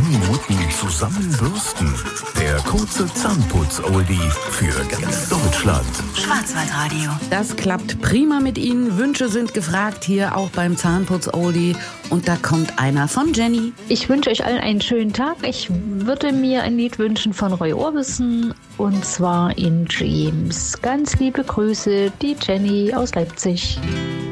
Minuten zusammenbürsten. Der kurze Zahnputz-Oldie für ganz Deutschland. Schwarzwaldradio. Das klappt prima mit Ihnen. Wünsche sind gefragt hier auch beim Zahnputz-Oldie. Und da kommt einer von Jenny. Ich wünsche euch allen einen schönen Tag. Ich würde mir ein Lied wünschen von Roy Orbison und zwar in Dreams. Ganz liebe Grüße, die Jenny aus Leipzig.